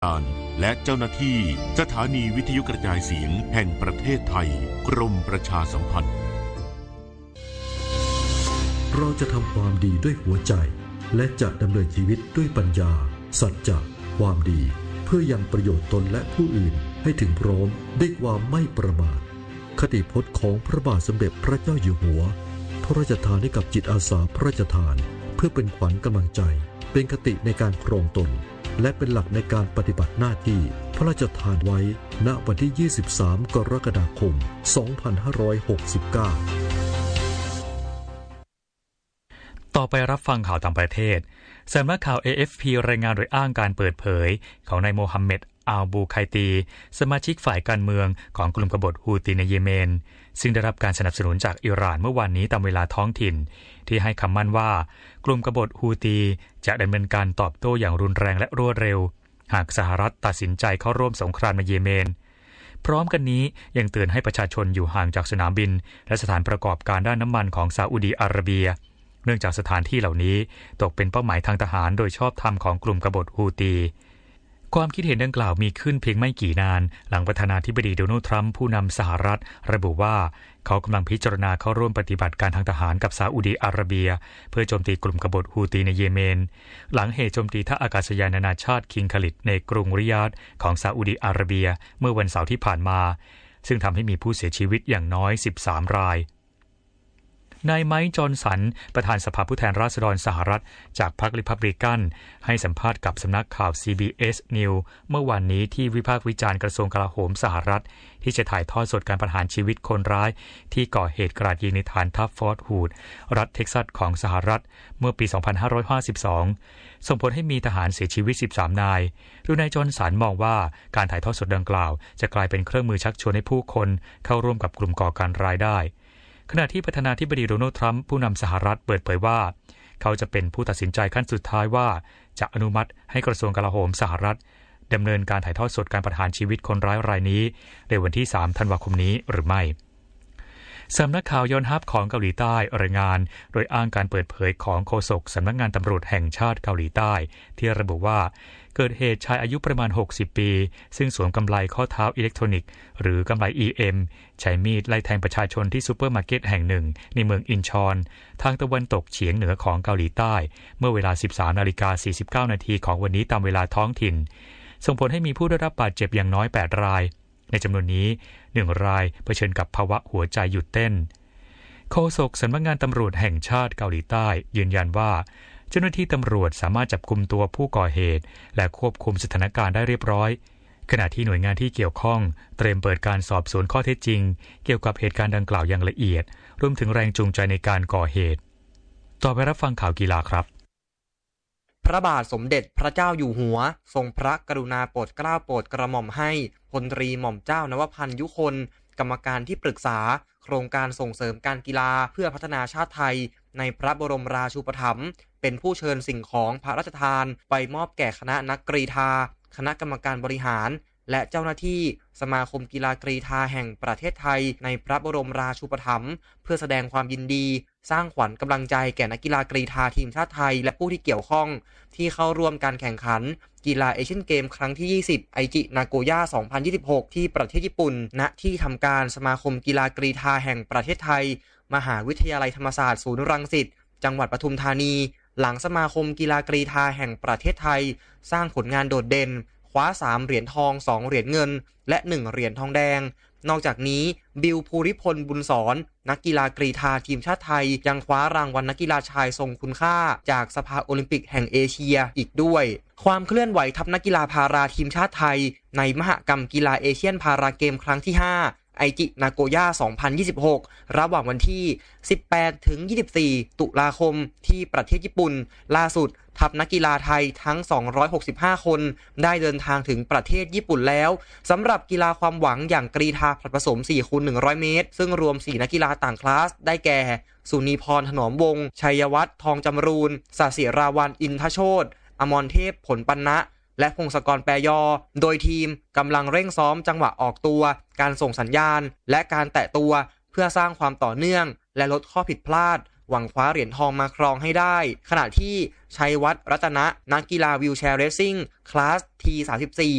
และเจ้าหน้าที่สถานีวิทยุกระจายเสียงแห่งประเทศไทยกรมประชาสัมพันธ์เราจะทำความดีด้วยหัวใจและจะดำเนินชีวิตด้วยปัญญาสัจจะความดีเพื่อยังประโยชน์ตนและผู้อื่นให้ถึงพร้อมด้วยความไม่ประมาทคติพจน์ของพระบาทสมเด็จพระเจ้าอยู่หัวพระราชทานให้กับจิตอาสาพระราชทานเพื่อเป็นขวัญกำลังใจเป็นคติในการครองตนและเป็นหลักในการปฏิบัติหน้าที่พระราชทานไว้ณวันที่ 23 กรกฎาคม 2569 ต่อไปรับฟังข่าวต่างประเทศสำนักข่าว AFP รายงานโดยอ้างการเปิดเผยของนายโมฮัมเหม็ด อัลบูไคตีสมาชิกฝ่ายการเมืองของกลุ่มกบฏฮูตีในเยเมนซึ่งได้รับการสนับสนุนจากอิหร่านเมื่อวานนี้ตามเวลาท้องถิ่นที่ให้คำมั่นว่ากลุ่มกบฏฮูตีจะดำเนินการตอบโต้อย่างรุนแรงและรวดเร็วหากสหรัฐตัดสินใจเข้าร่วมสงครามในเยเมนพร้อมกันนี้ยังเตือนให้ประชาชนอยู่ห่างจากสนามบินและสถานประกอบการด้านน้ำมันของซาอุดีอาระเบียเนื่องจากสถานที่เหล่านี้ตกเป็นเป้าหมายทางทหารโดยชอบธรรมของกลุ่มกบฏฮูตีความคิดเห็นดังกล่าวมีขึ้นเพียงไม่กี่นานหลังประธานาธิบดีโดนัลด์ทรัมป์ผู้นำสหรัฐระบุว่าเขากำลังพิจารณาเข้าร่วมปฏิบัติการทางทหารกับซาอุดีอาระเบียเพื่อโจมตีกลุ่มกบฏฮูตีในเยเมนหลังเหตุโจมตีท่าอากาศยานนานาชาติคิงคาลิดในกรุงริยาดของซาอุดีอาระเบียเมื่อวันเสาร์ที่ผ่านมาซึ่งทำให้มีผู้เสียชีวิตอย่างน้อย13 รายนายไมค์ จอห์นสันประธานสภาผู้แทนราษฎรสหรัฐจากพรรคริพับลิกันให้สัมภาษณ์กับสำนักข่าว CBS News เมื่อวานนี้ที่วิพากษ์วิจารณ์กระทรวงกลาโหมสหรัฐที่จะถ่ายทอดสดการประหารชีวิตคนร้ายที่ก่อเหตุกราดยิงในฐานทัพฟอร์ตฮูดรัฐเท็กซัสของสหรัฐเมื่อปี 2552 ส่งผลให้มีทหารเสียชีวิต13 นายโดยนายจอห์นสันมองว่าการถ่ายทอดสดดังกล่าวจะกลายเป็นเครื่องมือชักชวนให้ผู้คนเข้าร่วมกับกลุ่มก่อการร้ายได้ขณะที่ประธานาธิบดีโดนัลด์ทรัมป์ผู้นำสหรัฐเปิดเผยว่าเขาจะเป็นผู้ตัดสินใจขั้นสุดท้ายว่าจะอนุมัติให้กระทรวงกลาโหมสหรัฐดำเนินการถ่ายทอดสดการประหารชีวิตคนร้ายรายนี้ในวันที่ 3 ธันวาคมนี้หรือไม่สำนักข่าวยอนฮับของเกาหลีใต้รายงานโดยอ้างการเปิดเผยของโฆษกสำนักงานตำรวจแห่งชาติเกาหลีใต้ที่ระบุว่าเกิดเหตุชายอายุประมาณ60 ปีซึ่งสวมกำไลข้อเท้าอิเล็กทรอนิกส์หรือกำไล EM ใช้มีดไล่แทงประชาชนที่ซูเปอร์มาร์เก็ตแห่งหนึ่งในเมืองอินชอนทางตะวันตกเฉียงเหนือของเกาหลีใต้เมื่อเวลา 13:49 นาทีของวันนี้ตามเวลาท้องถิ่นส่งผลให้มีผู้ได้รับบาดเจ็บอย่างน้อย8 รายในจำนวนนี้1 รายเผชิญกับภาวะหัวใจหยุดเต้นโฆษกสำนักงานตำรวจแห่งชาติเกาหลีใต้ยืนยันว่าเจ้าหน้าที่ตำรวจสามารถจับกุมตัวผู้ก่อเหตุและควบคุมสถานการณ์ได้เรียบร้อยขณะที่หน่วยงานที่เกี่ยวข้องเตรียมเปิดการสอบสวนข้อเท็จจริงเกี่ยวกับเหตุการณ์ดังกล่าวอย่างละเอียดรวมถึงแรงจูงใจในการก่อเหตุต่อไปรับฟังข่าวกีฬาครับพระบาทสมเด็จพระเจ้าอยู่หัวทรงพระกรุณาโปรดเกล้าโปรดกระหม่อมให้พลตรีหม่อมเจ้านวพันธ์ยุคนกรรมการที่ปรึกษาโครงการส่งเสริมการกีฬาเพื่อพัฒนาชาติไทยในพระบรมราชูปถัมภ์เป็นผู้เชิญสิ่งของพระราชทานไปมอบแก่คณะนักกรีฑาคณะกรรมการบริหารและเจ้าหน้าที่สมาคมกีฬากรีฑาแห่งประเทศไทยในพระบรมราชูปถัมภ์เพื่อแสดงความยินดีสร้างขวัญกำลังใจแก่นักกีฬากรีฑาทีมชาติไทยและผู้ที่เกี่ยวข้องที่เข้าร่วมการแข่งขันกีฬาเอเชียนเกมครั้งที่ 20ไอจินาโกย่า 2026 ที่ประเทศญี่ปุ่นณที่ทำการสมาคมกีฬากรีฑาแห่งประเทศไทยมหาวิทยาลัยธรรมศาสตร์ศูนย์รังสิตจังหวัดปทุมธานีหลังสมาคมกีฬากรีฑาแห่งประเทศไทยสร้างผลงานโดดเด่นคว้า3 เหรียญทอง2 เหรียญเงินและ1 เหรียญทองแดงนอกจากนี้บิลภูริพลบุญสอนนักกีฬากรีฑาทีมชาติไทยยังคว้ารางวัลนักกีฬาชายทรงคุณค่าจากสภาโอลิมปิกแห่งเอเชียอีกด้วยความเคลื่อนไหวทัพนักกีฬาพาราทีมชาติไทยในมหกรรมกีฬาเอเชียนพาราเกมครั้งที่ 5ไอจินาโกย่า 2026 ระหว่างวันที่ 18-24 ตุลาคมที่ประเทศญี่ปุ่นล่าสุดทัพนักกีฬาไทยทั้ง265 คนได้เดินทางถึงประเทศญี่ปุ่นแล้วสำหรับกีฬาความหวังอย่างกรีฑาผลัดผสม 4x100 เมตรซึ่งรวม 4 นักกีฬาต่างคลาสได้แก่สุนีพรถนอมวงศ์ชัยวัฒน์ทองจำรูนศศิราวัลย์อินทโชติอมรเทพผลปันนะและพงศกรแปรยอโดยทีมกำลังเร่งซ้อมจังหวะออกตัวการส่งสัญญาณและการแตะตัวเพื่อสร้างความต่อเนื่องและลดข้อผิดพลาดหวังคว้าเหรียญทองมาครองให้ได้ขณะที่ชัยวัฒน์รัตนะนักกีฬาวีลแชร์เรซซิ่งคลาส T34